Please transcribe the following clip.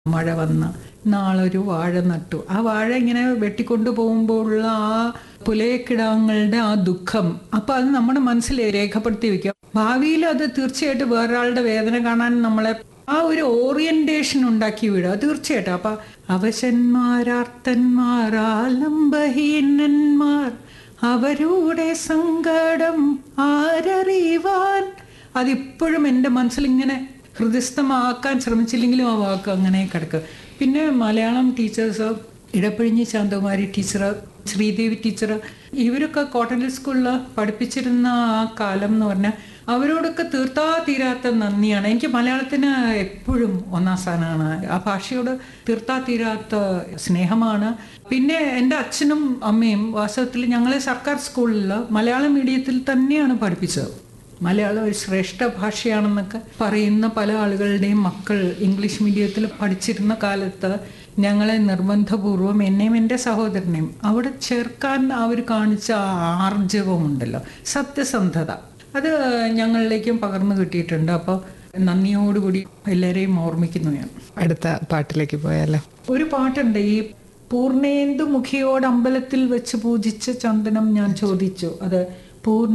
മഴ വന്ന നാളൊരു വാഴ നട്ടു. ആ വാഴ ഇങ്ങനെ വെട്ടിക്കൊണ്ടു പോകുമ്പോഴുള്ള ആ പുലയക്കിടാങ്ങളുടെ ആ ദുഃഖം, അപ്പൊ അത് നമ്മുടെ മനസ്സിൽ രേഖപ്പെടുത്തി വെക്കുക. ഭാവിയിൽ അത് തീർച്ചയായിട്ടും വേറൊരാളുടെ വേദന കാണാൻ നമ്മളെ ആ ഒരു ഓറിയന്റേഷൻ ഉണ്ടാക്കി വിടുക തീർച്ചയായിട്ടും. അപ്പൊ അവശന്മാരാർത്തന്മാർ ആലംബഹീനന്മാർ അവരുടെ സങ്കടം ആരറിവാൻ, അതിപ്പോഴും എൻ്റെ മനസ്സിൽ ഇങ്ങനെ ഹൃദയസ്ഥമാക്കാൻ ശ്രമിച്ചില്ലെങ്കിലും ആ വാക്ക് അങ്ങനെ കിടക്കുക. പിന്നെ Malayalam teachers, Edappazhinji Shanthakumari teacher, Sridevi teacher, ഇവരൊക്കെ കോട്ടൺ സ്കൂളിൽ പഠിപ്പിച്ചിരുന്ന ആ കാലം എന്ന് പറഞ്ഞാൽ അവരോടൊക്കെ തീർത്താ തീരാത്ത നന്ദിയാണ്. എനിക്ക് മലയാളത്തിന് എപ്പോഴും ഒന്നാം സ്ഥാനമാണ്. ആ ഭാഷയോട് തീർത്താ തീരാത്ത സ്നേഹമാണ്. പിന്നെ എൻ്റെ അച്ഛനും അമ്മയും വാസ്തവത്തിൽ ഞങ്ങളെ സർക്കാർ സ്കൂളിൽ മലയാളം മീഡിയത്തിൽ തന്നെയാണ് പഠിപ്പിച്ചത്. മലയാളം ഒരു ശ്രേഷ്ഠ ഭാഷയാണെന്നൊക്കെ പറയുന്ന പല ആളുകളുടെയും മക്കൾ ഇംഗ്ലീഷ് മീഡിയത്തിൽ പഠിച്ചിരുന്ന കാലത്ത് ഞങ്ങളെ നിർബന്ധപൂർവം, എന്നെയും എൻ്റെ സഹോദരനെയും അവിടെ ചേർക്കാൻ അവർ കാണിച്ച ആർജവമുണ്ടല്ലോ, സത്യസന്ധത, അത് ഞങ്ങളിലേക്കും പകർന്നു കിട്ടിയിട്ടുണ്ട്. അപ്പോൾ നന്ദിയോടുകൂടി എല്ലാവരെയും ഓർമ്മിക്കുന്നു ഞാൻ. അടുത്ത പാട്ടിലേക്ക് പോയാലോ? ഒരു പാട്ടുണ്ട്, ഈ പൂർണ്ണേന്ദു മുഖിയോട് അമ്പലത്തിൽ വെച്ച് പൂജിച്ച ചന്ദനം ഞാൻ ചോദിച്ചു. അത് പൂർണ്ണ